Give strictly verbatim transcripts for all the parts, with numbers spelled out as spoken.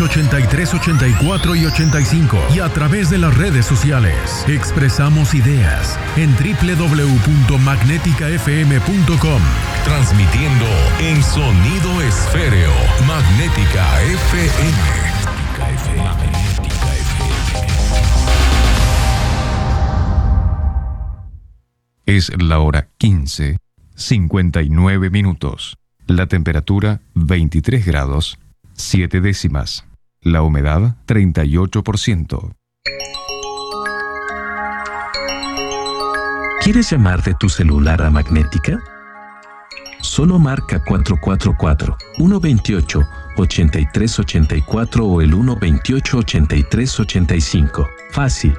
ochenta y tres, ochenta y cuatro y ochenta y cinco y a través de las redes sociales. Expresamos ideas en doble u doble u doble u punto magnética f m punto com. Transmitiendo en sonido esféreo. Magnética F M. Es la hora quince, cincuenta y nueve minutos. La temperatura veintitrés grados, siete décimas. La humedad treinta y ocho por ciento. ¿Quieres llamar de tu celular a Magnética? Solo marca cuatro cuatro cuatro, uno dos ocho, ocho tres ocho cuatro o el uno dos ocho, ocho tres ocho cinco. Fácil.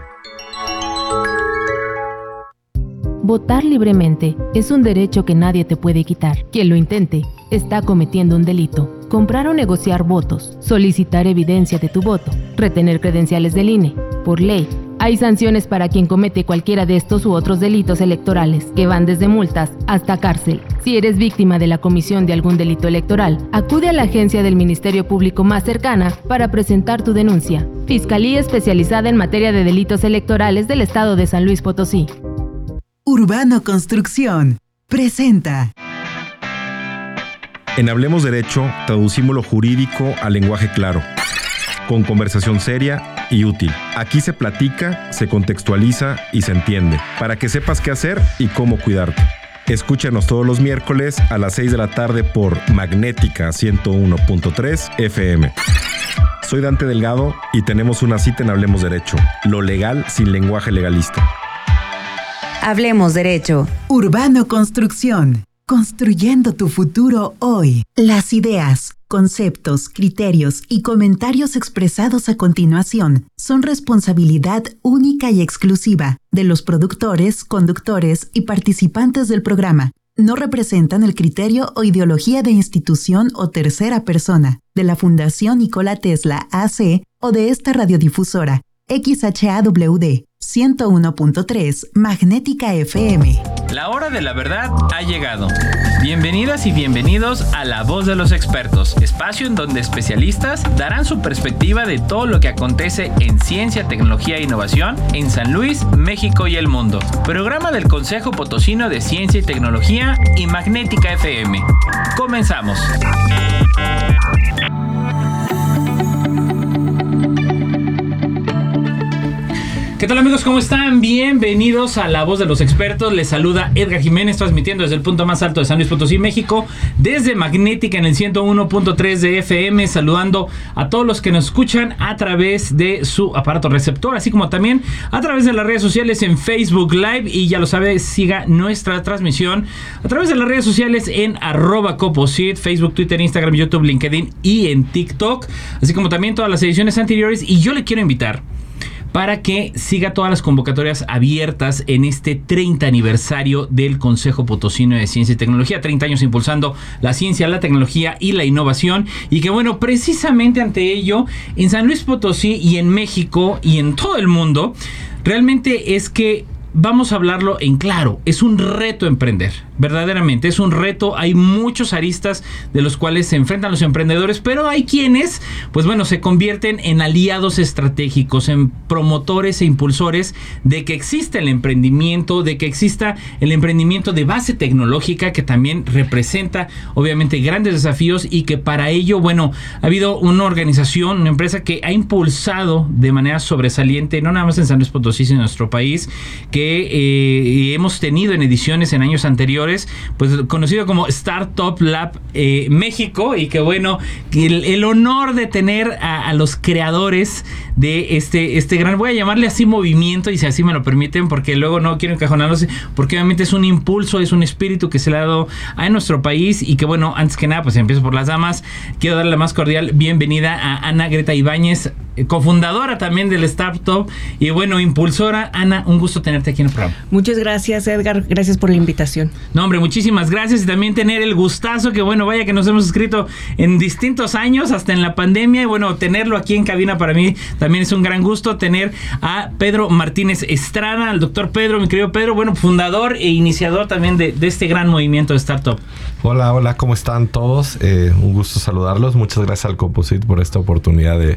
Votar libremente es un derecho que nadie te puede quitar. Quien lo intente está cometiendo un delito. Comprar o negociar votos, solicitar evidencia de tu voto, retener credenciales del I N E. Por ley, hay sanciones para quien comete cualquiera de estos u otros delitos electorales, que van desde multas hasta cárcel. Si eres víctima de la comisión de algún delito electoral, acude a la agencia del Ministerio Público más cercana para presentar tu denuncia. Fiscalía Especializada en Materia de Delitos Electorales del Estado de San Luis Potosí. Urbano Construcción presenta. En Hablemos Derecho, traducimos lo jurídico al lenguaje claro, con conversación seria y útil. Aquí se platica, se contextualiza y se entiende, para que sepas qué hacer y cómo cuidarte. Escúchanos todos los miércoles a las seis de la tarde por Magnética ciento uno punto tres F M. Soy Dante Delgado y tenemos una cita en Hablemos Derecho, lo legal sin lenguaje legalista. Hablemos Derecho. Urbano Construcción. Construyendo tu futuro hoy. Las ideas, conceptos, criterios y comentarios expresados a continuación son responsabilidad única y exclusiva de los productores, conductores y participantes del programa. No representan el criterio o ideología de institución o tercera persona, de la Fundación Nikola Tesla A C o de esta radiodifusora, X H A W D ciento uno punto tres Magnética F M. La hora de la verdad ha llegado. Bienvenidas y bienvenidos a La Voz de los Expertos, espacio en donde especialistas darán su perspectiva de todo lo que acontece en ciencia, tecnología e innovación en San Luis, México y el mundo. Programa del Consejo Potosino de Ciencia y Tecnología y Magnética F M. Comenzamos. ¿Qué tal, amigos? ¿Cómo están? Bienvenidos a La Voz de los Expertos. Les saluda Edgar Jiménez, transmitiendo desde el punto más alto de San Luis Potosí, México, desde Magnética en el ciento uno punto tres de F M, saludando a todos los que nos escuchan a través de su aparato receptor, así como también a través de las redes sociales en Facebook Live. Y ya lo sabe, siga nuestra transmisión a través de las redes sociales en arroba Coposit, Facebook, Twitter, Instagram, YouTube, LinkedIn y en TikTok, así como también todas las ediciones anteriores. Y yo le quiero invitar para que siga todas las convocatorias abiertas en este treinta aniversario del Consejo Potosino de Ciencia y Tecnología. treinta años impulsando la ciencia, la tecnología y la innovación. Y que bueno, precisamente ante ello, en San Luis Potosí y en México y en todo el mundo, realmente es que vamos a hablarlo en claro, es un reto emprender, verdaderamente es un reto. Hay muchos aristas de los cuales se enfrentan los emprendedores, pero hay quienes, pues bueno, se convierten en aliados estratégicos, en promotores e impulsores de que exista el emprendimiento, de que exista el emprendimiento de base tecnológica, que también representa obviamente grandes desafíos, y que para ello, bueno, ha habido una organización, una empresa que ha impulsado de manera sobresaliente, no nada más en San Luis Potosí, sino en nuestro país, que eh, hemos tenido en ediciones en años anteriores, pues conocido como Startup Lab eh, México, y que bueno, el, el honor de tener a, a los creadores de este, este gran, voy a llamarle así, movimiento, y si así me lo permiten, porque luego no quiero encajonarlos, porque obviamente es un impulso, es un espíritu que se le ha dado a nuestro país. Y que bueno, antes que nada, pues empiezo por las damas. Quiero darle la más cordial bienvenida a Ana Greta Ibáñez, cofundadora también del Startup y bueno, impulsora. Ana, un gusto tenerte aquí en el programa. Muchas gracias, Edgar, gracias por la invitación. No, hombre, muchísimas gracias, y también tener el gustazo, que bueno, vaya que nos hemos escrito en distintos años, hasta en la pandemia, y bueno, tenerlo aquí en cabina para mí también es un gran gusto. Tener a Pedro Martínez Estrada, al doctor Pedro, mi querido Pedro, bueno, fundador e iniciador también de, de este gran movimiento de Startup. Hola, hola, ¿cómo están todos? Eh, un gusto saludarlos. Muchas gracias al Coposit por esta oportunidad de